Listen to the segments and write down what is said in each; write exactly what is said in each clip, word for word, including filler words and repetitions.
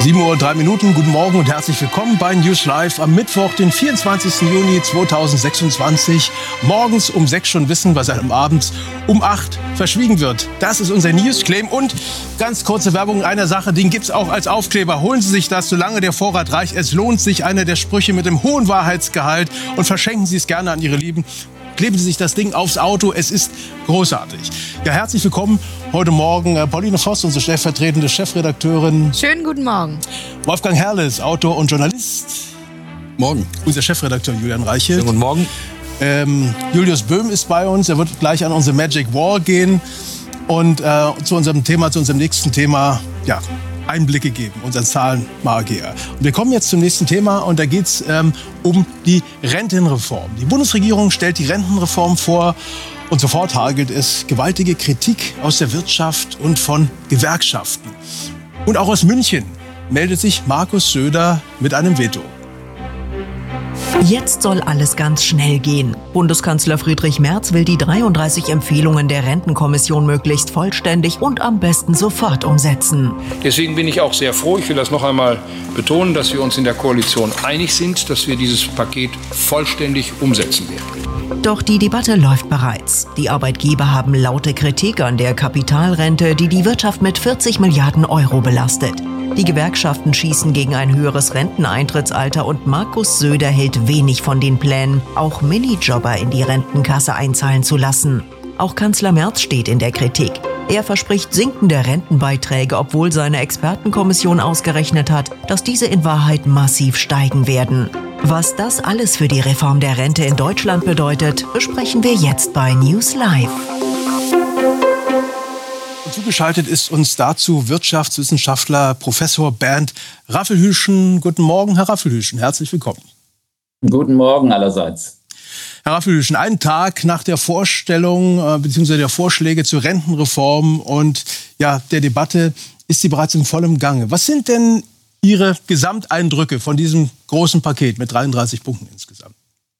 sieben Uhr drei Minuten, guten Morgen und herzlich willkommen bei News Live am Mittwoch, den vierundzwanzigsten Juni zweitausendsechsundzwanzig. Morgens um sechs schon wissen, was einem abends um acht verschwiegen wird. Das ist unser Newsclaim und ganz kurze Werbung in einer Sache, den gibt's auch als Aufkleber. Holen Sie sich das, solange der Vorrat reicht. Es lohnt sich, einer der Sprüche mit dem hohen Wahrheitsgehalt, und verschenken Sie es gerne an Ihre Lieben. Kleben Sie sich das Ding aufs Auto, es ist großartig. Ja, herzlich willkommen heute Morgen äh, Pauline Voss, unsere stellvertretende Chefredakteurin. Schönen guten Morgen. Wolfgang Herrles, Autor und Journalist. Morgen. Unser Chefredakteur Julian Reichelt. Schönen guten Morgen. Ähm, Julius Böhm ist bei uns, er wird gleich an unsere Magic Wall gehen und äh, zu unserem Thema, zu unserem nächsten Thema, ja, Einblicke geben, unseren Zahlenmagier. Und wir kommen jetzt zum nächsten Thema und da geht es ähm, um die Rentenreform. Die Bundesregierung stellt die Rentenreform vor und sofort hagelt es gewaltige Kritik aus der Wirtschaft und von Gewerkschaften. Und auch aus München meldet sich Markus Söder mit einem Veto. Jetzt soll alles ganz schnell gehen. Bundeskanzler Friedrich Merz will die dreiunddreißig Empfehlungen der Rentenkommission möglichst vollständig und am besten sofort umsetzen. Deswegen bin ich auch sehr froh, ich will das noch einmal betonen, dass wir uns in der Koalition einig sind, dass wir dieses Paket vollständig umsetzen werden. Doch die Debatte läuft bereits. Die Arbeitgeber haben laute Kritik an der Kapitalrente, die die Wirtschaft mit vierzig Milliarden Euro belastet. Die Gewerkschaften schießen gegen ein höheres Renteneintrittsalter und Markus Söder hält wenig von den Plänen, auch Minijobber in die Rentenkasse einzahlen zu lassen. Auch Kanzler Merz steht in der Kritik. Er verspricht sinkende Rentenbeiträge, obwohl seine Expertenkommission ausgerechnet hat, dass diese in Wahrheit massiv steigen werden. Was das alles für die Reform der Rente in Deutschland bedeutet, besprechen wir jetzt bei News Live. Zugeschaltet ist uns dazu Wirtschaftswissenschaftler Professor Bernd Raffelhüschen. Guten Morgen, Herr Raffelhüschen. Herzlich willkommen. Guten Morgen allerseits. Herr Raffelhüschen, einen Tag nach der Vorstellung äh, bzw. der Vorschläge zur Rentenreform und ja, der Debatte ist sie bereits in vollem Gange. Was sind denn Ihre Gesamteindrücke von diesem großen Paket mit dreiunddreißig Punkten insgesamt?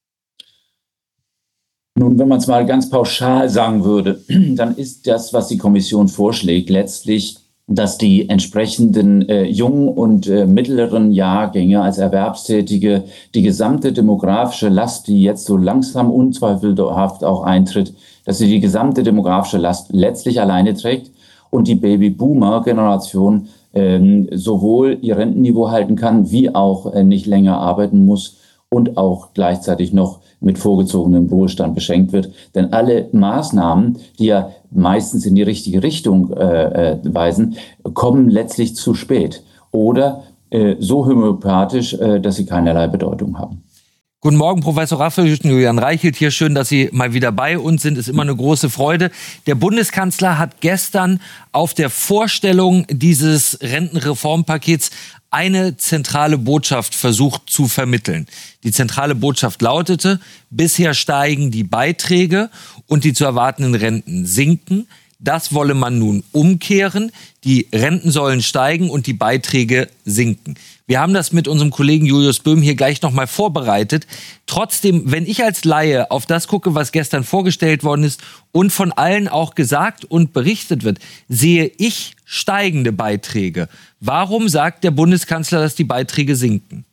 Nun, wenn man es mal ganz pauschal sagen würde, dann ist das, was die Kommission vorschlägt, letztlich, dass die entsprechenden äh, jungen und äh, mittleren Jahrgänge als Erwerbstätige die gesamte demografische Last, die jetzt so langsam unzweifelhaft auch eintritt, dass sie die gesamte demografische Last letztlich alleine trägt und die Baby-Boomer-Generation äh, sowohl ihr Rentenniveau halten kann, wie auch äh, nicht länger arbeiten muss und auch gleichzeitig noch mit vorgezogenem Wohlstand beschenkt wird. Denn alle Maßnahmen, die ja meistens in die richtige Richtung äh, weisen, kommen letztlich zu spät oder äh, so homöopathisch, äh, dass sie keinerlei Bedeutung haben. Guten Morgen, Professor Raffelhüschen, Julian Reichelt hier. Schön, dass Sie mal wieder bei uns sind. Ist immer eine große Freude. Der Bundeskanzler hat gestern auf der Vorstellung dieses Rentenreformpakets eine zentrale Botschaft versucht zu vermitteln. Die zentrale Botschaft lautete: Bisher steigen die Beiträge und die zu erwartenden Renten sinken. Das wolle man nun umkehren. Die Renten sollen steigen und die Beiträge sinken. Wir haben das mit unserem Kollegen Julius Böhm hier gleich nochmal vorbereitet. Trotzdem, wenn ich als Laie auf das gucke, was gestern vorgestellt worden ist und von allen auch gesagt und berichtet wird, sehe ich steigende Beiträge. Warum sagt der Bundeskanzler, dass die Beiträge sinken?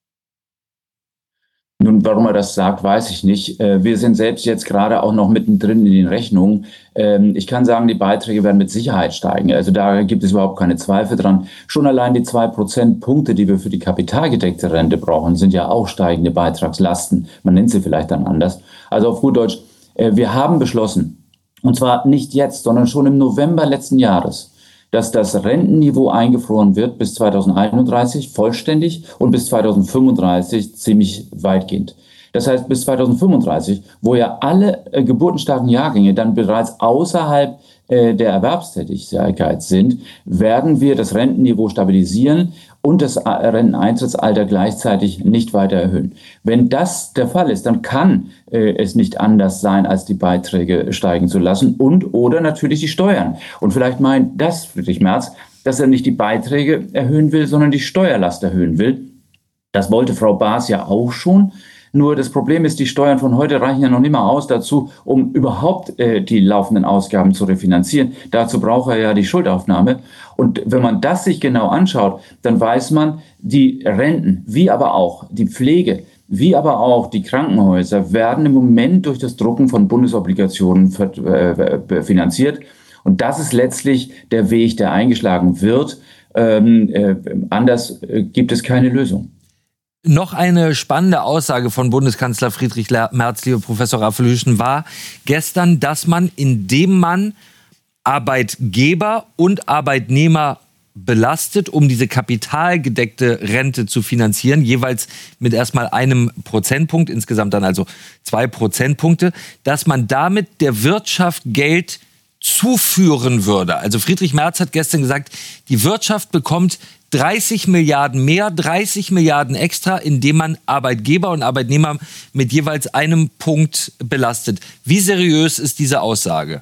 Nun, warum er das sagt, weiß ich nicht. Wir sind selbst jetzt gerade auch noch mittendrin in den Rechnungen. Ich kann sagen, die Beiträge werden mit Sicherheit steigen. Also da gibt es überhaupt keine Zweifel dran. Schon allein die zwei Prozentpunkte, die wir für die kapitalgedeckte Rente brauchen, sind ja auch steigende Beitragslasten. Man nennt sie vielleicht dann anders. Also auf gut Deutsch, wir haben beschlossen, und zwar nicht jetzt, sondern schon im November letzten Jahres, dass das Rentenniveau eingefroren wird bis zweitausendeinunddreißig vollständig und bis zweitausendfünfunddreißig ziemlich weitgehend. Das heißt, bis zweitausendfünfunddreißig, wo ja alle äh, geburtenstarken Jahrgänge dann bereits außerhalb äh, der Erwerbstätigkeit sind, werden wir das Rentenniveau stabilisieren und das Renteneintrittsalter gleichzeitig nicht weiter erhöhen. Wenn das der Fall ist, dann kann äh, es nicht anders sein, als die Beiträge steigen zu lassen und oder natürlich die Steuern. Und vielleicht meint das Friedrich Merz, dass er nicht die Beiträge erhöhen will, sondern die Steuerlast erhöhen will. Das wollte Frau Baas ja auch schon. Nur das Problem ist, die Steuern von heute reichen ja noch nicht mal aus dazu, um überhaupt äh, die laufenden Ausgaben zu refinanzieren. Dazu braucht er ja die Schuldaufnahme. Und wenn man das sich genau anschaut, dann weiß man, die Renten, wie aber auch die Pflege, wie aber auch die Krankenhäuser werden im Moment durch das Drucken von Bundesobligationen äh, finanziert. Und das ist letztlich der Weg, der eingeschlagen wird. Ähm, äh, anders äh, gibt es keine Lösung. Noch eine spannende Aussage von Bundeskanzler Friedrich Merz, lieber Professor Raphael-Hüschen, war gestern, dass man, indem man Arbeitgeber und Arbeitnehmer belastet, um diese kapitalgedeckte Rente zu finanzieren, jeweils mit erstmal einem Prozentpunkt, insgesamt dann also zwei Prozentpunkte, dass man damit der Wirtschaft Geld zuführen würde. Also Friedrich Merz hat gestern gesagt, die Wirtschaft bekommt dreißig Milliarden mehr, dreißig Milliarden extra, indem man Arbeitgeber und Arbeitnehmer mit jeweils einem Punkt belastet. Wie seriös ist diese Aussage?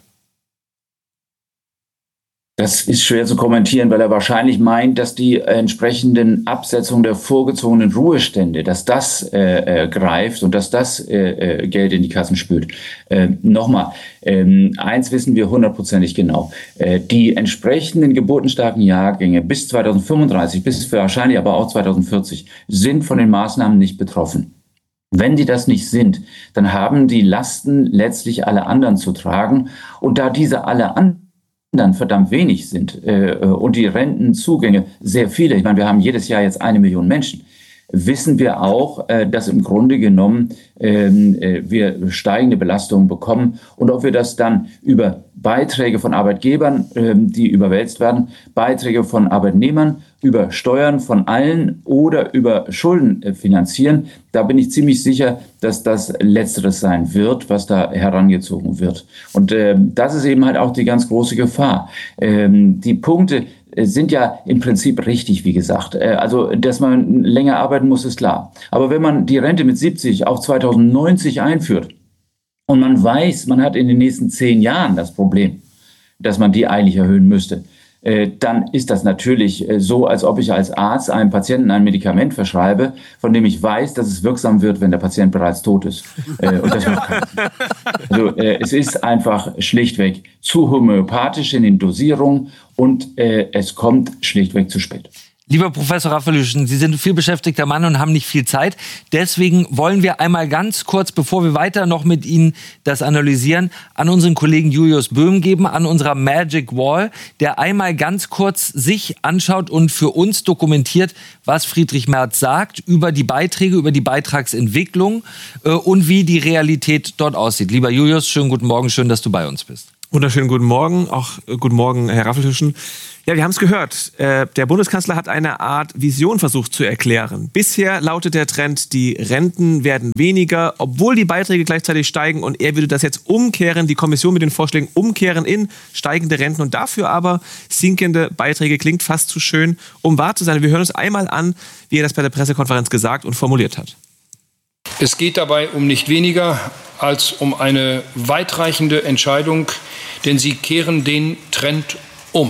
Das ist schwer zu kommentieren, weil er wahrscheinlich meint, dass die entsprechenden Absetzungen der vorgezogenen Ruhestände, dass das äh, äh, greift und dass das äh, Geld in die Kassen spült. Äh, Nochmal, äh, eins wissen wir hundertprozentig genau. Äh, die entsprechenden geburtenstarken Jahrgänge bis zweitausendfünfunddreißig, bis wahrscheinlich aber auch zweitausendvierzig, sind von den Maßnahmen nicht betroffen. Wenn die das nicht sind, dann haben die Lasten letztlich alle anderen zu tragen. Und da diese alle anderen dann verdammt wenig sind äh, und die Rentenzugänge sehr viele, ich meine, wir haben jedes Jahr jetzt eine Million Menschen, wissen wir auch, äh, dass im Grunde genommen äh, wir steigende Belastungen bekommen. Und ob wir das dann über Beiträge von Arbeitgebern, äh, die überwälzt werden, Beiträge von Arbeitnehmern, über Steuern von allen oder über Schulden äh, finanzieren, da bin ich ziemlich sicher, dass das Letzteres sein wird, was da herangezogen wird. Und äh, das ist eben halt auch die ganz große Gefahr. Ähm, die Punkte sind ja im Prinzip richtig, wie gesagt. Also, dass man länger arbeiten muss, ist klar. Aber wenn man die Rente mit siebzig auf zweitausendneunzig einführt und man weiß, man hat in den nächsten zehn Jahren das Problem, dass man die eigentlich erhöhen müsste, dann ist das natürlich so, als ob ich als Arzt einem Patienten ein Medikament verschreibe, von dem ich weiß, dass es wirksam wird, wenn der Patient bereits tot ist. Und das macht keinen Sinn. Also, es ist einfach schlichtweg zu homöopathisch in den Dosierungen und es kommt schlichtweg zu spät. Lieber Professor Raphael-Hüschen, Sie sind ein vielbeschäftigter Mann und haben nicht viel Zeit. Deswegen wollen wir einmal ganz kurz, bevor wir weiter noch mit Ihnen das analysieren, an unseren Kollegen Julius Böhm geben, an unserer Magic Wall, der einmal ganz kurz sich anschaut und für uns dokumentiert, was Friedrich Merz sagt über die Beiträge, über die Beitragsentwicklung äh, und wie die Realität dort aussieht. Lieber Julius, schönen guten Morgen, schön, dass du bei uns bist. Wunderschönen guten Morgen, auch äh, guten Morgen, Herr Raphael-Hüschen. Ja, wir haben es gehört. Äh, der Bundeskanzler hat eine Art Vision versucht zu erklären. Bisher lautet der Trend, die Renten werden weniger, obwohl die Beiträge gleichzeitig steigen. Und er würde das jetzt umkehren, die Kommission mit den Vorschlägen umkehren in steigende Renten und dafür aber sinkende Beiträge. Klingt fast zu schön, um wahr zu sein. Wir hören uns einmal an, wie er das bei der Pressekonferenz gesagt und formuliert hat. Es geht dabei um nicht weniger als um eine weitreichende Entscheidung, denn sie kehren den Trend um.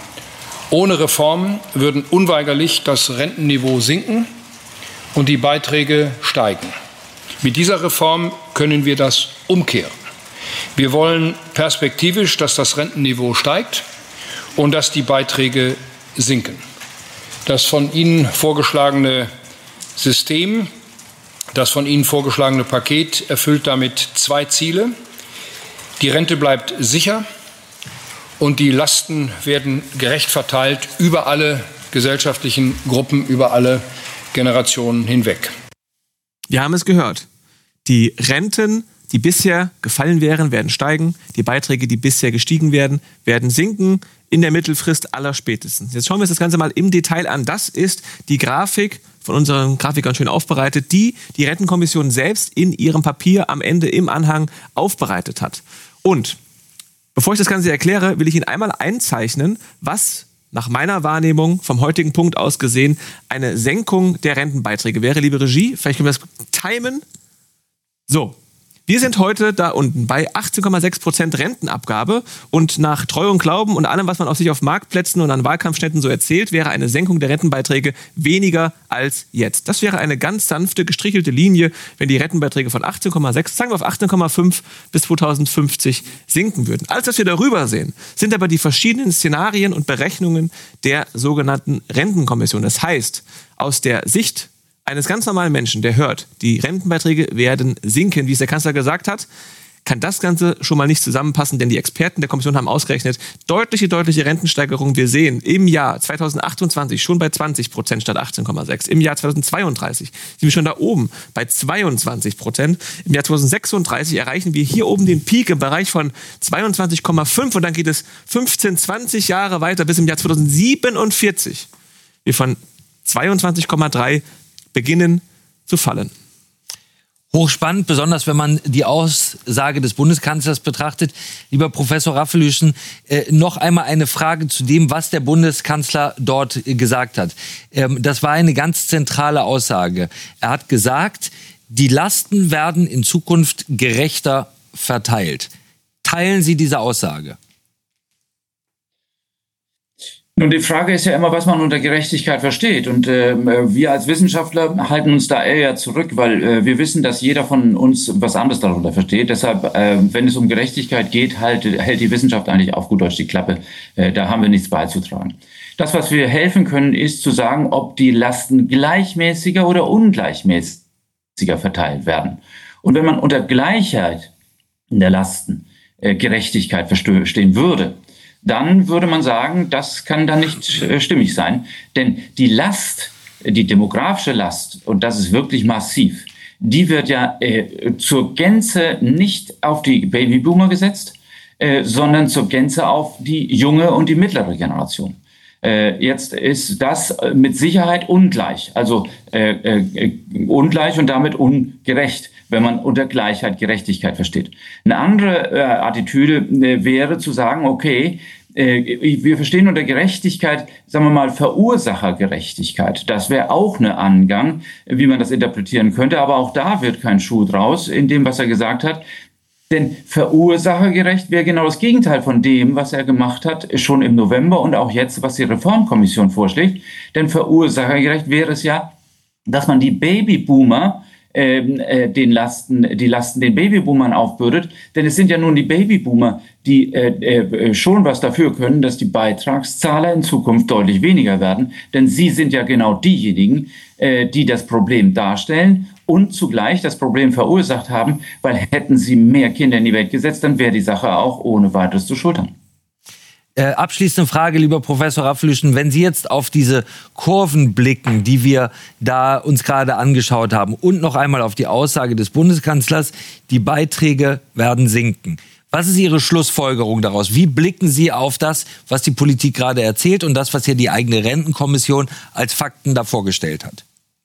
Ohne Reformen würden unweigerlich das Rentenniveau sinken und die Beiträge steigen. Mit dieser Reform können wir das umkehren. Wir wollen perspektivisch, dass das Rentenniveau steigt und dass die Beiträge sinken. Das von Ihnen vorgeschlagene System, das von Ihnen vorgeschlagene Paket erfüllt damit zwei Ziele. Die Rente bleibt sicher und die Lasten werden gerecht verteilt über alle gesellschaftlichen Gruppen, über alle Generationen hinweg. Wir haben es gehört. Die Renten, die bisher gefallen wären, werden steigen. Die Beiträge, die bisher gestiegen werden, werden sinken. In der Mittelfrist allerspätestens. Jetzt schauen wir uns das Ganze mal im Detail an. Das ist die Grafik von unseren Grafikern schön aufbereitet, die die Rentenkommission selbst in ihrem Papier am Ende im Anhang aufbereitet hat. Und bevor ich das Ganze erkläre, will ich Ihnen einmal einzeichnen, was nach meiner Wahrnehmung vom heutigen Punkt aus gesehen eine Senkung der Rentenbeiträge wäre. Liebe Regie, vielleicht können wir das timen. So, Wir sind heute da unten bei achtzehn Komma sechs Prozent Rentenabgabe und nach Treu und Glauben und allem, was man auf sich auf Marktplätzen und an Wahlkampfständen so erzählt, wäre eine Senkung der Rentenbeiträge weniger als jetzt. Das wäre eine ganz sanfte, gestrichelte Linie, wenn die Rentenbeiträge von achtzehn Komma sechs, sagen wir auf achtzehn Komma fünf bis zweitausendfünfzig sinken würden. Alles, was wir darüber sehen, sind aber die verschiedenen Szenarien und Berechnungen der sogenannten Rentenkommission. Das heißt, aus der Sicht eines ganz normalen Menschen, der hört, die Rentenbeiträge werden sinken, wie es der Kanzler gesagt hat, kann das Ganze schon mal nicht zusammenpassen, denn die Experten der Kommission haben ausgerechnet, deutliche, deutliche Rentensteigerungen. Wir sehen im Jahr zweitausendachtundzwanzig schon bei zwanzig Prozent statt achtzehn Komma sechs. Im Jahr zweitausendzweiunddreißig sind wir schon da oben bei zweiundzwanzig Prozent. Im Jahr zweitausendsechsunddreißig erreichen wir hier oben den Peak im Bereich von zweiundzwanzig Komma fünf und dann geht es fünfzehn, zwanzig Jahre weiter bis im Jahr zweitausendsiebenundvierzig. Wir von zweiundzwanzig Komma drei beginnen zu fallen. Hochspannend, besonders wenn man die Aussage des Bundeskanzlers betrachtet. Lieber Professor Raphelüschen, äh, noch einmal eine Frage zu dem, was der Bundeskanzler dort äh, gesagt hat. Ähm, das war eine ganz zentrale Aussage. Er hat gesagt, die Lasten werden in Zukunft gerechter verteilt. Teilen Sie diese Aussage? Nun, die Frage ist ja immer, was man unter Gerechtigkeit versteht. Und äh, wir als Wissenschaftler halten uns da eher zurück, weil äh, wir wissen, dass jeder von uns was anderes darunter versteht. Deshalb, äh, wenn es um Gerechtigkeit geht, halt, hält die Wissenschaft eigentlich auf gut Deutsch die Klappe. Äh, da haben wir nichts beizutragen. Das, was wir helfen können, ist zu sagen, ob die Lasten gleichmäßiger oder ungleichmäßiger verteilt werden. Und wenn man unter Gleichheit in der Lasten äh, Gerechtigkeit verstehen würde, dann würde man sagen, das kann dann nicht äh, stimmig sein. Denn die Last, die demografische Last, und das ist wirklich massiv, die wird ja äh, zur Gänze nicht auf die Babyboomer gesetzt, äh, sondern zur Gänze auf die junge und die mittlere Generation. Äh, jetzt ist das mit Sicherheit ungleich, also äh, äh, ungleich und damit ungerecht, wenn man unter Gleichheit Gerechtigkeit versteht. Eine andere äh, Attitüde äh, wäre zu sagen, okay, äh, wir verstehen unter Gerechtigkeit, sagen wir mal, Verursachergerechtigkeit. Das wäre auch ein Angang, wie man das interpretieren könnte, aber auch da wird kein Schuh draus in dem, was er gesagt hat. Denn verursachergerecht wäre genau das Gegenteil von dem, was er gemacht hat, schon im November und auch jetzt, was die Reformkommission vorschlägt. Denn verursachergerecht wäre es ja, dass man die Babyboomer ähm, äh, den Lasten, die Lasten den Babyboomern aufbürdet. Denn es sind ja nun die Babyboomer, die äh, äh, schon was dafür können, dass die Beitragszahler in Zukunft deutlich weniger werden. Denn sie sind ja genau diejenigen, äh, die das Problem darstellen und zugleich das Problem verursacht haben, weil hätten sie mehr Kinder in die Welt gesetzt, dann wäre die Sache auch ohne weiteres zu schultern. Äh, abschließende Frage, lieber Professor Raphelüschen, wenn Sie jetzt auf diese Kurven blicken, die wir da uns gerade angeschaut haben und noch einmal auf die Aussage des Bundeskanzlers, die Beiträge werden sinken. Was ist Ihre Schlussfolgerung daraus? Wie blicken Sie auf das, was die Politik gerade erzählt und das, was hier die eigene Rentenkommission als Fakten da vorgestellt hat?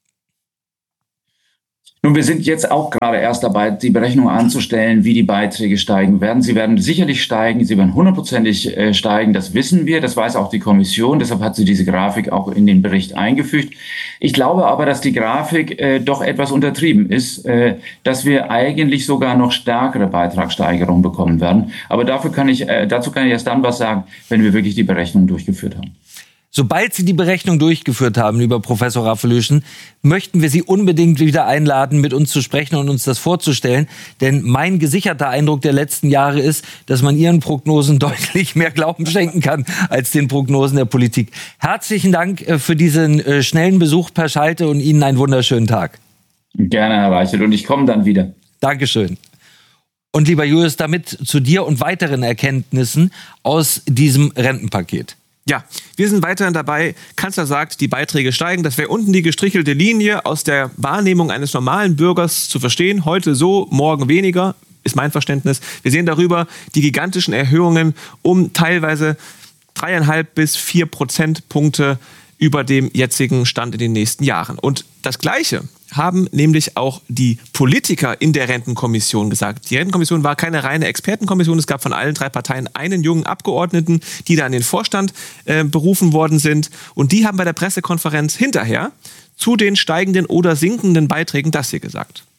Nun, wir sind jetzt auch gerade erst dabei, die Berechnung anzustellen, wie die Beiträge steigen werden. Sie werden sicherlich steigen, sie werden hundertprozentig äh, steigen, das wissen wir, das weiß auch die Kommission, deshalb hat sie diese Grafik auch in den Bericht eingefügt. Ich glaube aber, dass die Grafik äh, doch etwas untertrieben ist, äh, dass wir eigentlich sogar noch stärkere Beitragssteigerungen bekommen werden. Aber dafür kann ich, äh, dazu kann ich erst dann was sagen, wenn wir wirklich die Berechnung durchgeführt haben. Sobald Sie die Berechnung durchgeführt haben, lieber Professor Raphelüschen, möchten wir Sie unbedingt wieder einladen, mit uns zu sprechen und uns das vorzustellen. Denn mein gesicherter Eindruck der letzten Jahre ist, dass man Ihren Prognosen deutlich mehr Glauben schenken kann als den Prognosen der Politik. Herzlichen Dank für diesen schnellen Besuch per Schalte und Ihnen einen wunderschönen Tag. Gerne, Herr Reichelt, und ich komme dann wieder. Dankeschön. Und lieber Julius, damit zu dir und weiteren Erkenntnissen aus diesem Rentenpaket. Ja, wir sind weiterhin dabei. Kanzler sagt, die Beiträge steigen. Das wäre unten die gestrichelte Linie aus der Wahrnehmung eines normalen Bürgers zu verstehen. Heute so, morgen weniger, ist mein Verständnis. Wir sehen darüber die gigantischen Erhöhungen um teilweise dreieinhalb bis vier Prozentpunkte über dem jetzigen Stand in den nächsten Jahren. Und das Gleiche haben nämlich auch die Politiker in der Rentenkommission gesagt. Die Rentenkommission war keine reine Expertenkommission. Es gab von allen drei Parteien einen jungen Abgeordneten, die da in den Vorstand äh, berufen worden sind. Und die haben bei der Pressekonferenz hinterher zu den steigenden oder sinkenden Beiträgen das hier gesagt.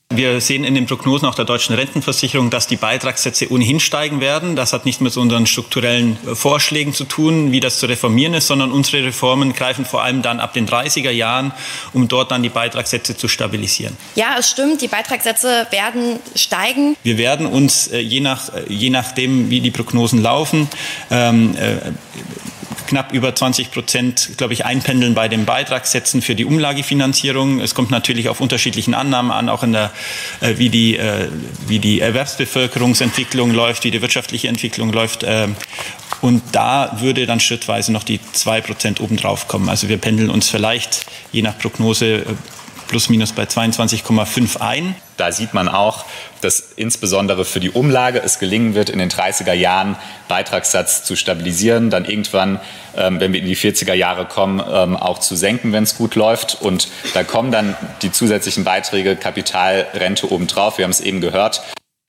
Wir sehen in den Prognosen auch der deutschen Rentenversicherung, dass die Beitragssätze ohnehin steigen werden. Das hat nicht mit unseren strukturellen Vorschlägen zu tun, wie das zu reformieren ist, sondern unsere Reformen greifen vor allem dann ab den dreißiger Jahren, um dort dann die Beitragssätze zu stabilisieren. Ja, es stimmt, die Beitragssätze werden steigen. Wir werden uns je nach, je nachdem, wie die Prognosen laufen, ähm, äh, knapp über zwanzig Prozent, glaube ich, einpendeln bei den Beitragssätzen für die Umlagefinanzierung. Es kommt natürlich auf unterschiedlichen Annahmen an, auch in der, äh, wie die, äh, wie die Erwerbsbevölkerungsentwicklung läuft, wie die wirtschaftliche Entwicklung läuft. Äh, und da würde dann schrittweise noch die zwei Prozent obendrauf kommen. Also wir pendeln uns vielleicht je nach Prognose äh, plus minus bei zweiundzwanzig Komma fünf ein. Da sieht man auch, dass insbesondere für die Umlage es gelingen wird, in den dreißiger Jahren Beitragssatz zu stabilisieren, dann irgendwann, ähm, wenn wir in die vierziger Jahre kommen, ähm, auch zu senken, wenn es gut läuft. Und da kommen dann die zusätzlichen Beiträge, Kapitalrente obendrauf. Wir haben es eben gehört.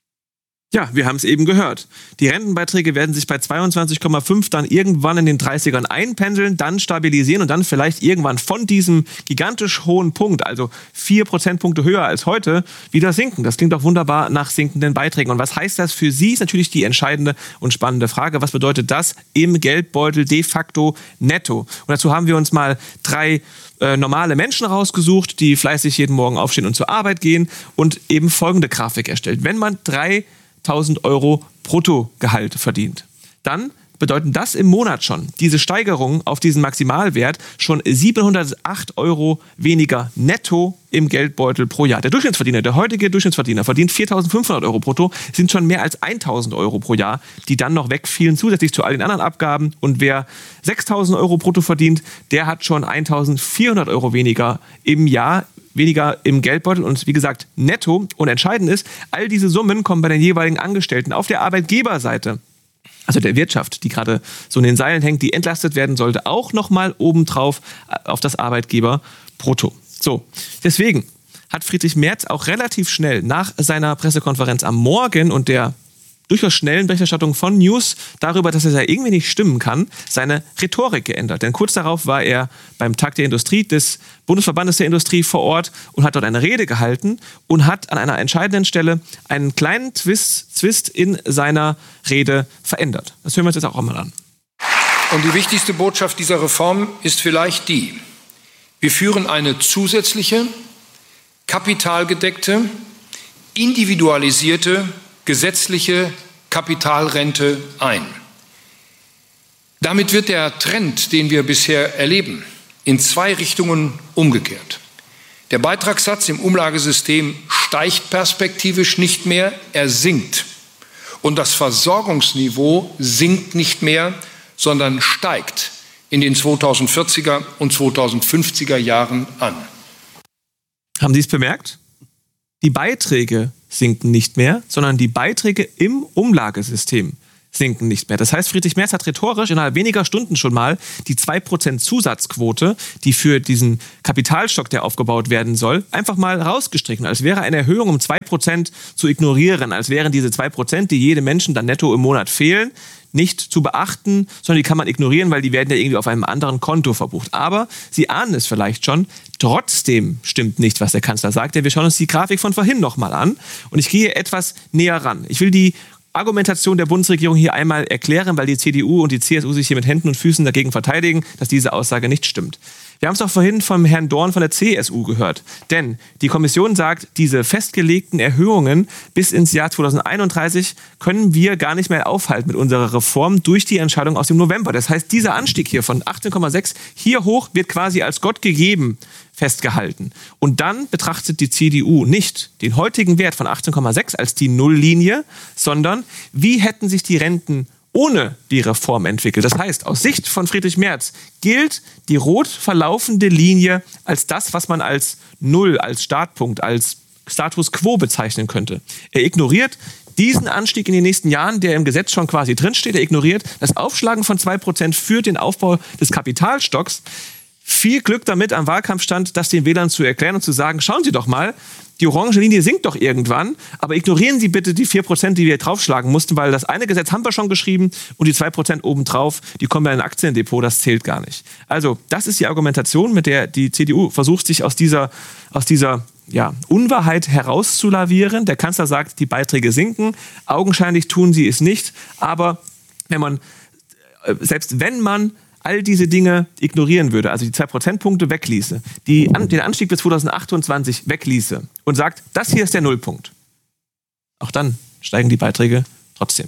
Ja, wir haben es eben gehört. Die Rentenbeiträge werden sich bei zweiundzwanzig Komma fünf dann irgendwann in den dreißigern einpendeln, dann stabilisieren und dann vielleicht irgendwann von diesem gigantisch hohen Punkt, also vier Prozentpunkte höher als heute, wieder sinken. Das klingt doch wunderbar nach sinkenden Beiträgen. Und was heißt das für Sie? Ist natürlich die entscheidende und spannende Frage. Was bedeutet das im Geldbeutel de facto netto? Und dazu haben wir uns mal drei äh, normale Menschen rausgesucht, die fleißig jeden Morgen aufstehen und zur Arbeit gehen und eben folgende Grafik erstellt. Wenn man dreitausend Euro Bruttogehalt verdient, dann bedeuten das im Monat schon, diese Steigerung auf diesen Maximalwert, schon siebenhundertacht Euro weniger netto im Geldbeutel pro Jahr. Der Durchschnittsverdiener, der heutige Durchschnittsverdiener verdient viertausendfünfhundert Euro brutto, sind schon mehr als tausend Euro pro Jahr, die dann noch wegfielen, zusätzlich zu all den anderen Abgaben. Und wer sechstausend Euro brutto verdient, der hat schon eintausendvierhundert Euro weniger im Jahr, weniger im Geldbeutel und wie gesagt netto. Und entscheidend ist, all diese Summen kommen bei den jeweiligen Angestellten auf der Arbeitgeberseite, also der Wirtschaft, die gerade so in den Seilen hängt, die entlastet werden sollte, auch nochmal obendrauf auf das Arbeitgeberbrutto. So, deswegen hat Friedrich Merz auch relativ schnell nach seiner Pressekonferenz am Morgen und der durchaus schnellen Berichterstattung von News darüber, dass es ja irgendwie nicht stimmen kann, seine Rhetorik geändert. Denn kurz darauf war er beim Tag der Industrie des Bundesverbandes der Industrie vor Ort und hat dort eine Rede gehalten und hat an einer entscheidenden Stelle einen kleinen Twist, Twist in seiner Rede verändert. Das hören wir uns jetzt auch einmal an. Und die wichtigste Botschaft dieser Reform ist vielleicht die: Wir führen eine zusätzliche, kapitalgedeckte, individualisierte gesetzliche Kapitalrente ein. Damit wird der Trend, den wir bisher erleben, in zwei Richtungen umgekehrt. Der Beitragssatz im Umlagesystem steigt perspektivisch nicht mehr, er sinkt. Und das Versorgungsniveau sinkt nicht mehr, sondern steigt in den zweitausendvierziger und zweitausendfünfziger Jahren an. Haben Sie es bemerkt? Die Beiträge sinken nicht mehr, sondern die Beiträge im Umlagesystem sinken nicht mehr. Das heißt, Friedrich Merz hat rhetorisch innerhalb weniger Stunden schon mal die zwei Prozent Zusatzquote, die für diesen Kapitalstock, der aufgebaut werden soll, einfach mal rausgestrichen. Als wäre eine Erhöhung um zwei Prozent zu ignorieren, als wären diese zwei Prozent, die jedem Menschen dann netto im Monat fehlen, nicht zu beachten, sondern die kann man ignorieren, weil die werden ja irgendwie auf einem anderen Konto verbucht. Aber Sie ahnen es vielleicht schon, trotzdem stimmt nicht, was der Kanzler sagt. Denn wir schauen uns die Grafik von vorhin nochmal an und ich gehe etwas näher ran. Ich will die Argumentation der Bundesregierung hier einmal erklären, weil die C D U und die C S U sich hier mit Händen und Füßen dagegen verteidigen, dass diese Aussage nicht stimmt. Wir haben es doch vorhin vom Herrn Dorn von der C S U gehört. Denn die Kommission sagt, diese festgelegten Erhöhungen bis ins Jahr zweitausendeinunddreißig können wir gar nicht mehr aufhalten mit unserer Reform durch die Entscheidung aus dem November. Das heißt, dieser Anstieg hier von achtzehn Komma sechs hier hoch wird quasi als Gott gegeben festgehalten. Und dann betrachtet die C D U nicht den heutigen Wert von achtzehn Komma sechs als die Nulllinie, sondern wie hätten sich die Renten ohne die Reform entwickelt. Das heißt, aus Sicht von Friedrich Merz gilt die rot verlaufende Linie als das, was man als Null, als Startpunkt, als Status Quo bezeichnen könnte. Er ignoriert diesen Anstieg in den nächsten Jahren, der im Gesetz schon quasi drinsteht. Er ignoriert das Aufschlagen von zwei Prozent für den Aufbau des Kapitalstocks. viel Glück damit am Wahlkampfstand, das den Wählern zu erklären und zu sagen, schauen Sie doch mal, die orange Linie sinkt doch irgendwann, aber ignorieren Sie bitte die vier Prozent, die wir draufschlagen mussten, weil das eine Gesetz haben wir schon geschrieben und die zwei Prozent obendrauf, die kommen ja in ein Aktiendepot, das zählt gar nicht. Also das ist die Argumentation, mit der die C D U versucht, sich aus dieser, aus dieser ja, Unwahrheit herauszulavieren. Der Kanzler sagt, die Beiträge sinken, augenscheinlich tun sie es nicht, aber wenn man, selbst wenn man all diese Dinge ignorieren würde, also die zwei Prozentpunkte wegließe, die, den Anstieg bis zweitausendachtundzwanzig wegließe und sagt, das hier ist der Nullpunkt, auch dann steigen die Beiträge trotzdem.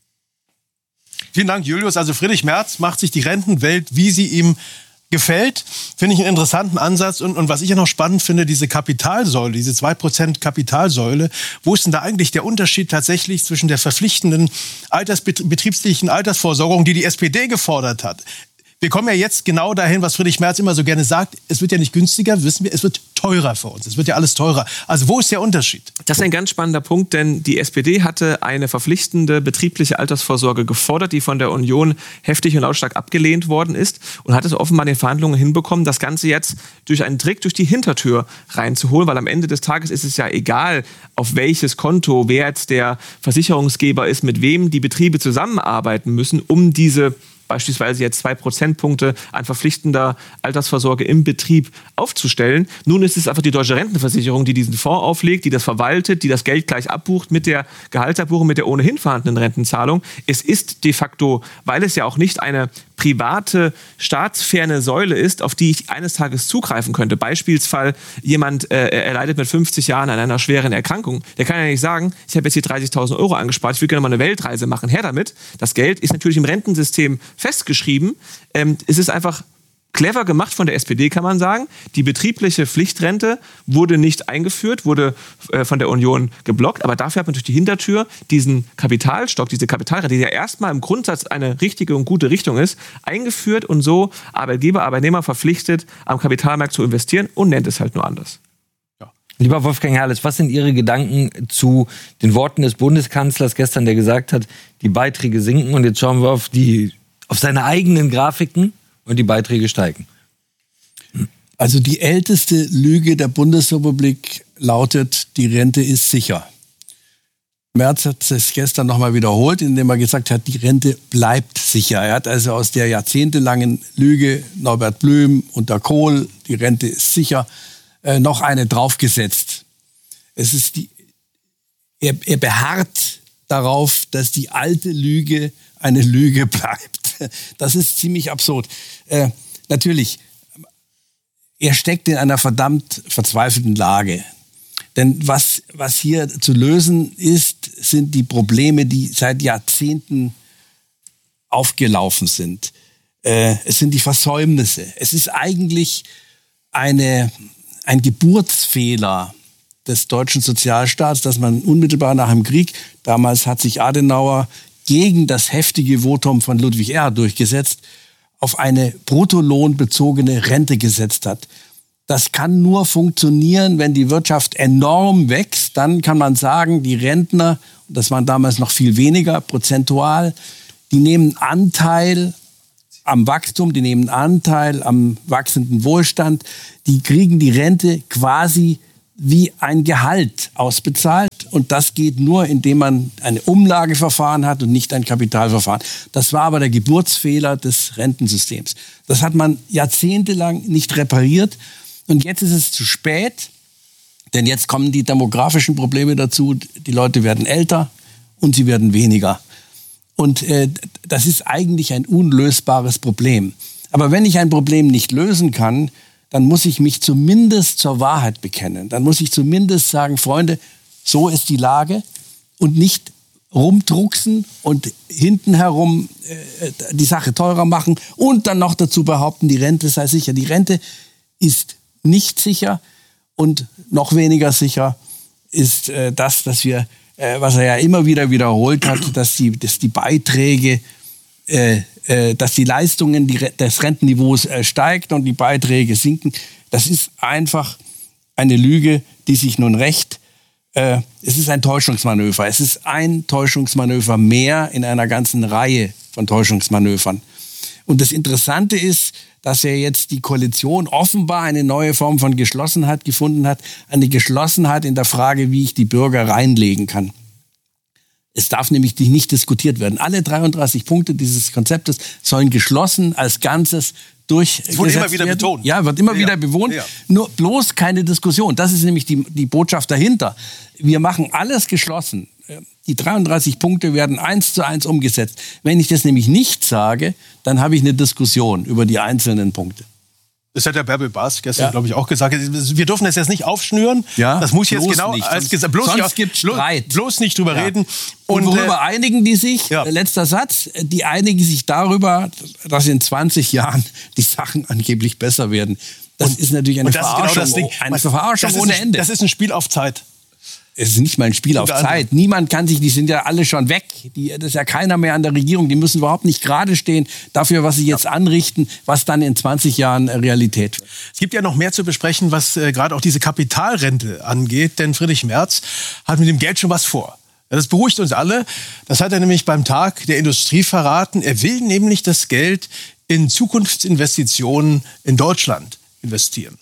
Vielen Dank, Julius. Also Friedrich Merz macht sich die Rentenwelt, wie sie ihm gefällt. Finde ich einen interessanten Ansatz. Und, und was ich ja noch spannend finde, diese Kapitalsäule, diese zwei Prozent Kapitalsäule, wo ist denn da eigentlich der Unterschied tatsächlich zwischen der verpflichtenden altersbetrieblichen Altersvorsorgung, die die S P D gefordert hat? Wir kommen ja jetzt genau dahin, was Friedrich Merz immer so gerne sagt. Es wird ja nicht günstiger, wissen wir, es wird teurer für uns. Es wird ja alles teurer. Also wo ist der Unterschied? Das ist ein ganz spannender Punkt, denn die S P D hatte eine verpflichtende betriebliche Altersvorsorge gefordert, die von der Union heftig und lautstark abgelehnt worden ist und hat es offenbar in den Verhandlungen hinbekommen, das Ganze jetzt durch einen Trick durch die Hintertür reinzuholen, weil am Ende des Tages ist es ja egal, auf welches Konto, wer jetzt der Versicherungsgeber ist, mit wem die Betriebe zusammenarbeiten müssen, um diese beispielsweise jetzt zwei Prozentpunkte an verpflichtender Altersvorsorge im Betrieb aufzustellen. Nun ist es einfach die Deutsche Rentenversicherung, die diesen Fonds auflegt, die das verwaltet, die das Geld gleich abbucht mit der Gehaltsabbuchung, mit der ohnehin vorhandenen Rentenzahlung. Es ist de facto, weil es ja auch nicht eine private, staatsferne Säule ist, auf die ich eines Tages zugreifen könnte. Beispielsfall jemand, äh, er leidet mit fünfzig Jahren an einer schweren Erkrankung. Der kann ja nicht sagen, ich habe jetzt hier dreißigtausend Euro angespart, ich will gerne mal eine Weltreise machen. Her damit. Das Geld ist natürlich im Rentensystem festgeschrieben. Ähm, es ist einfach clever gemacht von der S P D, kann man sagen. Die betriebliche Pflichtrente wurde nicht eingeführt, wurde äh, von der Union geblockt, aber dafür hat man durch die Hintertür diesen Kapitalstock, diese Kapitalrente, die ja erstmal im Grundsatz eine richtige und gute Richtung ist, eingeführt und so Arbeitgeber, Arbeitnehmer verpflichtet, am Kapitalmarkt zu investieren und nennt es halt nur anders. Ja. Lieber Wolfgang Herrles, was sind Ihre Gedanken zu den Worten des Bundeskanzlers gestern, der gesagt hat, die Beiträge sinken und jetzt schauen wir auf, die, auf seine eigenen Grafiken und die Beiträge steigen? Also die älteste Lüge der Bundesrepublik lautet, die Rente ist sicher. Merz hat es gestern nochmal wiederholt, indem er gesagt hat, die Rente bleibt sicher. Er hat also aus der jahrzehntelangen Lüge Norbert Blüm unter Kohl, die Rente ist sicher, äh, noch eine draufgesetzt. Es ist die, er, er beharrt darauf, dass die alte Lüge eine Lüge bleibt. Das ist ziemlich absurd. Äh, natürlich, er steckt in einer verdammt verzweifelten Lage. Denn was, was hier zu lösen ist, sind die Probleme, die seit Jahrzehnten aufgelaufen sind. Äh, es sind die Versäumnisse. Es ist eigentlich eine, ein Geburtsfehler des deutschen Sozialstaats, dass man unmittelbar nach dem Krieg, damals hat sich Adenauer gegen das heftige Votum von Ludwig Erhard durchgesetzt, auf eine bruttolohnbezogene Rente gesetzt hat. Das kann nur funktionieren, wenn die Wirtschaft enorm wächst. Dann kann man sagen, die Rentner, das waren damals noch viel weniger prozentual, die nehmen Anteil am Wachstum, die nehmen Anteil am wachsenden Wohlstand, die kriegen die Rente quasi wie ein Gehalt ausbezahlt. Und das geht nur, indem man ein Umlageverfahren hat und nicht ein Kapitalverfahren. Das war aber der Geburtsfehler des Rentensystems. Das hat man jahrzehntelang nicht repariert. Und jetzt ist es zu spät, denn jetzt kommen die demografischen Probleme dazu. Die Leute werden älter und sie werden weniger. Und äh, das ist eigentlich ein unlösbares Problem. Aber wenn ich ein Problem nicht lösen kann, dann muss ich mich zumindest zur Wahrheit bekennen. Dann muss ich zumindest sagen, Freunde, so ist die Lage und nicht rumdrucksen und hinten herum äh, die Sache teurer machen und dann noch dazu behaupten, die Rente sei sicher. Die Rente ist nicht sicher und noch weniger sicher ist äh, das, dass wir, äh, was er ja immer wieder wiederholt hat, dass die, dass die Beiträge äh, dass die Leistungen des Rentenniveaus steigt und die Beiträge sinken. Das ist einfach eine Lüge, die sich nun rächt. Es ist ein Täuschungsmanöver. Es ist ein Täuschungsmanöver mehr in einer ganzen Reihe von Täuschungsmanövern. Und das Interessante ist, dass ja jetzt die Koalition offenbar eine neue Form von Geschlossenheit gefunden hat. Eine Geschlossenheit in der Frage, wie ich die Bürger reinlegen kann. Es darf nämlich nicht diskutiert werden. Alle dreiunddreißig Punkte dieses Konzeptes sollen geschlossen als Ganzes durch. Es wurde immer wieder werden. betont. Ja, wird immer ja. wieder bewohnt. Ja. Nur bloß keine Diskussion. Das ist nämlich die, die Botschaft dahinter. Wir machen alles geschlossen. Die dreiunddreißig Punkte werden eins zu eins umgesetzt. Wenn ich das nämlich nicht sage, dann habe ich eine Diskussion über die einzelnen Punkte. Das hat der Bärbel Baas gestern, ja. glaube ich, auch gesagt. Wir dürfen das jetzt nicht aufschnüren. Ja, das muss jetzt genau nicht. als sonst, bloß sonst nicht, gibt Streit. Bloß nicht drüber ja. reden. Und, und worüber äh, einigen die sich? Ja. Letzter Satz. Die einigen sich darüber, dass in zwanzig Jahren die Sachen angeblich besser werden. Das und, ist natürlich eine Verarschung, genau das Ding. Eine Verarschung ohne Ende. Das ist ein Spiel auf Zeit. Es ist nicht mal ein Spiel auf Zeit. Niemand kann sich, die sind ja alle schon weg. Die, das ist ja keiner mehr an der Regierung. Die müssen überhaupt nicht gerade stehen dafür, was sie jetzt anrichten, was dann in zwanzig Jahren Realität wird. Es gibt ja noch mehr zu besprechen, was äh, gerade auch diese Kapitalrente angeht. Denn Friedrich Merz hat mit dem Geld schon was vor. Das beruhigt uns alle. Das hat er nämlich beim Tag der Industrie verraten. Er will nämlich das Geld in Zukunftsinvestitionen in Deutschland investieren.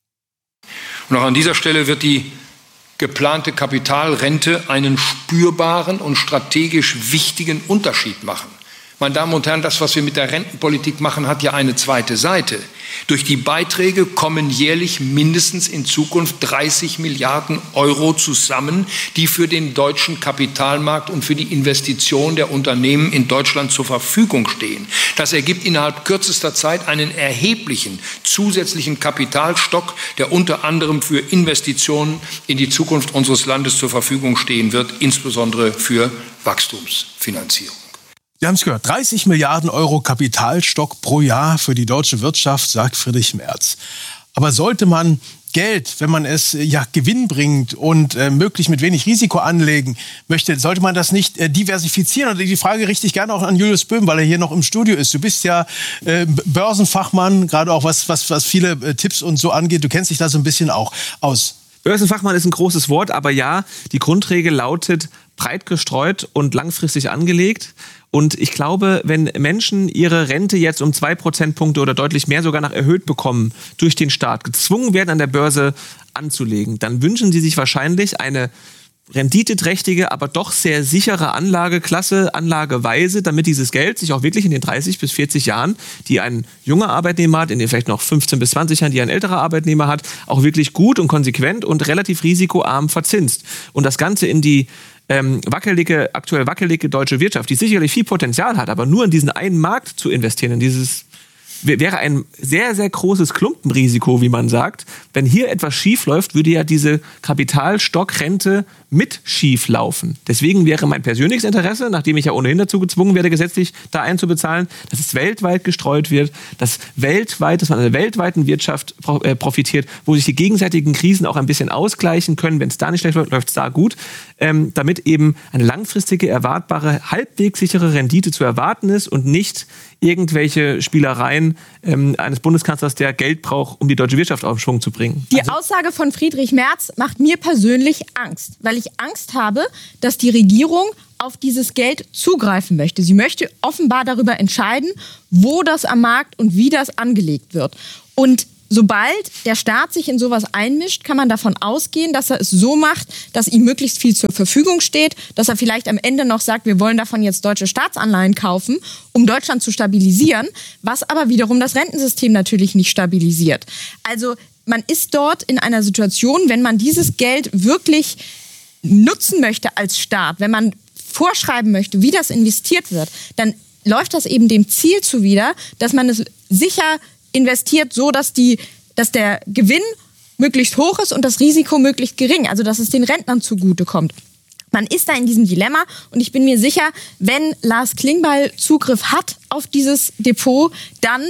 Und auch an dieser Stelle wird die geplante Kapitalrente einen spürbaren und strategisch wichtigen Unterschied machen. Meine Damen und Herren, das, was wir mit der Rentenpolitik machen, hat ja eine zweite Seite. Durch die Beiträge kommen jährlich mindestens in Zukunft dreißig Milliarden Euro zusammen, die für den deutschen Kapitalmarkt und für die Investition der Unternehmen in Deutschland zur Verfügung stehen. Das ergibt innerhalb kürzester Zeit einen erheblichen zusätzlichen Kapitalstock, der unter anderem für Investitionen in die Zukunft unseres Landes zur Verfügung stehen wird, insbesondere für Wachstumsfinanzierung. Sie haben es gehört, dreißig Milliarden Euro Kapitalstock pro Jahr für die deutsche Wirtschaft, sagt Friedrich Merz. Aber sollte man Geld, wenn man es ja gewinnbringend und äh, möglichst mit wenig Risiko anlegen möchte, sollte man das nicht äh, diversifizieren? Und die Frage richte ich gerne auch an Julius Böhm, weil er hier noch im Studio ist. Du bist ja äh, Börsenfachmann, gerade auch was, was, was viele äh, Tipps und so angeht. Du kennst dich da so ein bisschen auch aus. Börsenfachmann ist ein großes Wort, aber ja, die Grundregel lautet breit gestreut und langfristig angelegt. Und ich glaube, wenn Menschen ihre Rente jetzt um zwei Prozentpunkte oder deutlich mehr sogar noch erhöht bekommen durch den Staat, gezwungen werden, an der Börse anzulegen, dann wünschen sie sich wahrscheinlich eine renditeträchtige, aber doch sehr sichere Anlageklasse, Anlageweise, damit dieses Geld sich auch wirklich in den dreißig bis vierzig Jahren, die ein junger Arbeitnehmer hat, in den vielleicht noch fünfzehn bis zwanzig Jahren, die ein älterer Arbeitnehmer hat, auch wirklich gut und konsequent und relativ risikoarm verzinst. Und das Ganze in die ähm, wackelige, aktuell wackelige deutsche Wirtschaft, die sicherlich viel Potenzial hat, aber nur in diesen einen Markt zu investieren, in dieses wäre ein sehr, sehr großes Klumpenrisiko, wie man sagt. Wenn hier etwas schief läuft, würde ja diese Kapitalstockrente mit schief laufen. Deswegen wäre mein persönliches Interesse, nachdem ich ja ohnehin dazu gezwungen werde, gesetzlich da einzubezahlen, dass es weltweit gestreut wird, dass weltweit, dass man an der weltweiten Wirtschaft profitiert, wo sich die gegenseitigen Krisen auch ein bisschen ausgleichen können. Wenn es da nicht schlecht läuft, läuft es da gut. Ähm, damit eben eine langfristige, erwartbare, halbwegs sichere Rendite zu erwarten ist und nicht irgendwelche Spielereien ähm, eines Bundeskanzlers, der Geld braucht, um die deutsche Wirtschaft auf Schwung zu bringen. Die also Aussage von Friedrich Merz macht mir persönlich Angst, weil ich Angst habe, dass die Regierung auf dieses Geld zugreifen möchte. Sie möchte offenbar darüber entscheiden, wo das am Markt und wie das angelegt wird. Und sobald der Staat sich in sowas einmischt, kann man davon ausgehen, dass er es so macht, dass ihm möglichst viel zur Verfügung steht, dass er vielleicht am Ende noch sagt, wir wollen davon jetzt deutsche Staatsanleihen kaufen, um Deutschland zu stabilisieren, was aber wiederum das Rentensystem natürlich nicht stabilisiert. Also man ist dort in einer Situation, wenn man dieses Geld wirklich nutzen möchte als Staat, wenn man vorschreiben möchte, wie das investiert wird, dann läuft das eben dem Ziel zuwider, dass man es sicher investiert, so dass, die, dass der Gewinn möglichst hoch ist und das Risiko möglichst gering, also dass es den Rentnern zugutekommt. Man ist da in diesem Dilemma und ich bin mir sicher, wenn Lars Klingbeil Zugriff hat auf dieses Depot, dann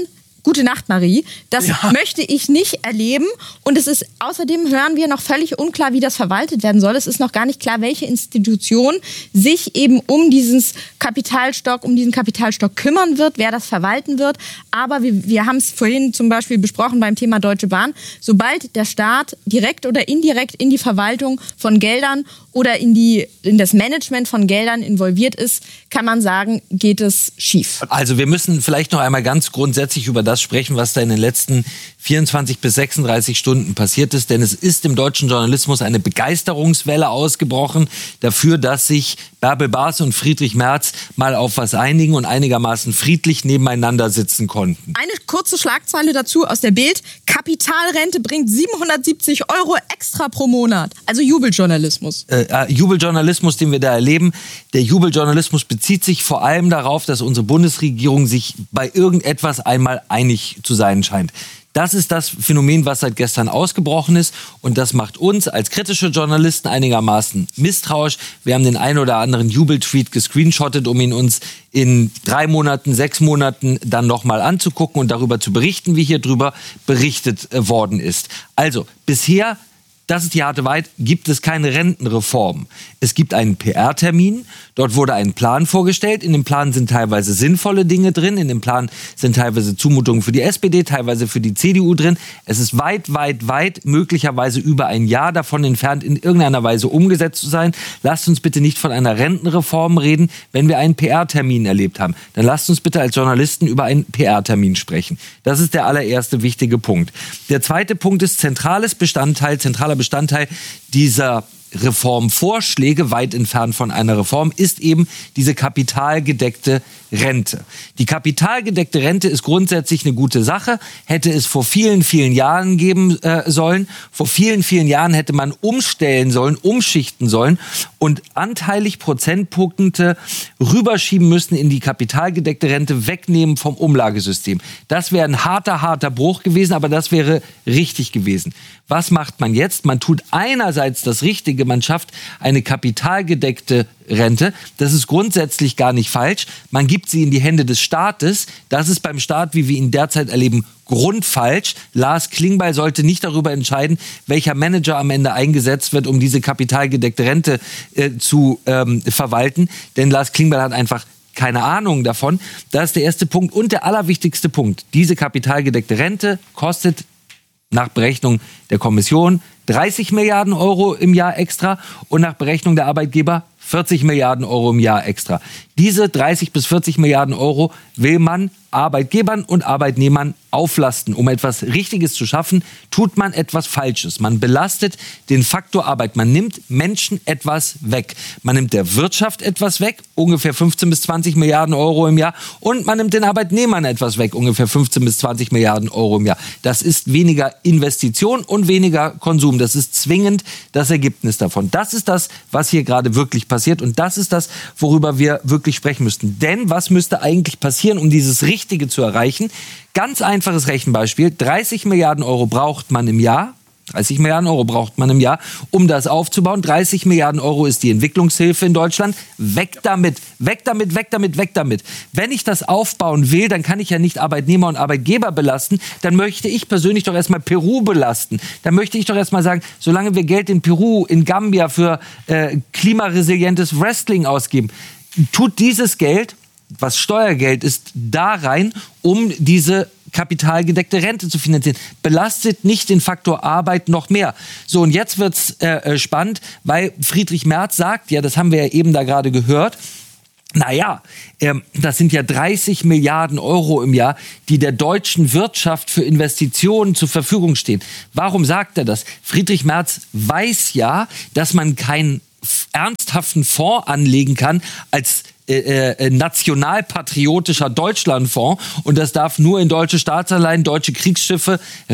Gute Nacht, Marie. Das Ja. möchte ich nicht erleben. Und es ist, außerdem hören wir noch völlig unklar, wie das verwaltet werden soll. Es ist noch gar nicht klar, welche Institution sich eben um dieses Kapitalstock, um diesen Kapitalstock kümmern wird, wer das verwalten wird. Aber wir, wir haben es vorhin zum Beispiel besprochen beim Thema Deutsche Bahn. Sobald der Staat direkt oder indirekt in die Verwaltung von Geldern oder in, die, in das Management von Geldern involviert ist, kann man sagen, geht es schief. Also wir müssen vielleicht noch einmal ganz grundsätzlich über das sprechen, was da in den letzten vierundzwanzig bis sechsunddreißig Stunden passiert ist. Denn es ist im deutschen Journalismus eine Begeisterungswelle ausgebrochen dafür, dass sich Bärbel Baas und Friedrich Merz mal auf was einigen und einigermaßen friedlich nebeneinander sitzen konnten. Eine kurze Schlagzeile dazu aus der Bild. Kapitalrente bringt siebenhundertsiebzig Euro extra pro Monat. Also Jubeljournalismus. Äh, äh, Jubeljournalismus, den wir da erleben, der Jubeljournalismus bezieht sich vor allem darauf, dass unsere Bundesregierung sich bei irgendetwas einmal einig zu sein scheint. Das ist das Phänomen, was seit gestern ausgebrochen ist. Und das macht uns als kritische Journalisten einigermaßen misstrauisch. Wir haben den einen oder anderen Jubeltweet gescreenshottet, um ihn uns in drei Monaten, sechs Monaten dann nochmal anzugucken und darüber zu berichten, wie hier drüber berichtet äh, worden ist. Also bisher, das ist die harte Wahrheit, gibt es keine Rentenreform. Es gibt einen P R-Termin, dort wurde ein Plan vorgestellt. In dem Plan sind teilweise sinnvolle Dinge drin, in dem Plan sind teilweise Zumutungen für die S P D, teilweise für die C D U drin. Es ist weit, weit, weit möglicherweise über ein Jahr davon entfernt, in irgendeiner Weise umgesetzt zu sein. Lasst uns bitte nicht von einer Rentenreform reden, wenn wir einen P R-Termin erlebt haben. Dann lasst uns bitte als Journalisten über einen P R-Termin sprechen. Das ist der allererste wichtige Punkt. Der zweite Punkt ist zentrales Bestandteil, zentraler Bestandteil dieser Reformvorschläge, weit entfernt von einer Reform, ist eben diese kapitalgedeckte Rente. Die kapitalgedeckte Rente ist grundsätzlich eine gute Sache, hätte es vor vielen, vielen Jahren geben äh, sollen. Vor vielen, vielen Jahren hätte man umstellen sollen, umschichten sollen und anteilig Prozentpunkte rüberschieben müssen in die kapitalgedeckte Rente, wegnehmen vom Umlagesystem. Das wäre ein harter, harter Bruch gewesen, aber das wäre richtig gewesen. Was macht man jetzt? Man tut einerseits das Richtige, man schafft eine kapitalgedeckte Rente. Das ist grundsätzlich gar nicht falsch. Man gibt sie in die Hände des Staates. Das ist beim Staat, wie wir ihn derzeit erleben, grundfalsch. Lars Klingbeil sollte nicht darüber entscheiden, welcher Manager am Ende eingesetzt wird, um diese kapitalgedeckte Rente äh, zu ähm, verwalten. Denn Lars Klingbeil hat einfach keine Ahnung davon. Das ist der erste Punkt. Und der allerwichtigste Punkt. Diese kapitalgedeckte Rente kostet nach Berechnung der Kommission dreißig Milliarden Euro im Jahr extra und nach Berechnung der Arbeitgeber vierzig Milliarden Euro im Jahr extra. Diese dreißig bis vierzig Milliarden Euro will man Arbeitgebern und Arbeitnehmern auflasten. Um etwas Richtiges zu schaffen, tut man etwas Falsches. Man belastet den Faktor Arbeit. Man nimmt Menschen etwas weg. Man nimmt der Wirtschaft etwas weg, ungefähr fünfzehn bis zwanzig Milliarden Euro im Jahr. Und man nimmt den Arbeitnehmern etwas weg, ungefähr fünfzehn bis zwanzig Milliarden Euro im Jahr. Das ist weniger Investition und weniger Konsum. Das ist zwingend das Ergebnis davon. Das ist das, was hier gerade wirklich passiert. Und das ist das, worüber wir wirklich sprechen müssten. Denn was müsste eigentlich passieren, um dieses Richtige zu erreichen? Ganz einfaches Rechenbeispiel. dreißig Milliarden Euro braucht man im Jahr. dreißig Milliarden Euro braucht man im Jahr, um das aufzubauen. dreißig Milliarden Euro ist die Entwicklungshilfe in Deutschland. Weg damit, weg damit, weg damit, weg damit. Wenn ich das aufbauen will, dann kann ich ja nicht Arbeitnehmer und Arbeitgeber belasten. Dann möchte ich persönlich doch erstmal Peru belasten. Dann möchte ich doch erstmal sagen, solange wir Geld in Peru, in Gambia für äh, klimaresilientes Wrestling ausgeben, tut dieses Geld, was Steuergeld ist, da rein, um diese kapitalgedeckte Rente zu finanzieren. Belastet nicht den Faktor Arbeit noch mehr. So, und jetzt wird's äh, spannend, weil Friedrich Merz sagt, ja, das haben wir ja eben da gerade gehört, naja, äh, das sind ja dreißig Milliarden Euro im Jahr, die der deutschen Wirtschaft für Investitionen zur Verfügung stehen. Warum sagt er das? Friedrich Merz weiß ja, dass man keinen ernsthaften Fonds anlegen kann als Äh, äh, nationalpatriotischer Deutschlandfonds und das darf nur in deutsche Staatsanleihen, deutsche Kriegsschiffe,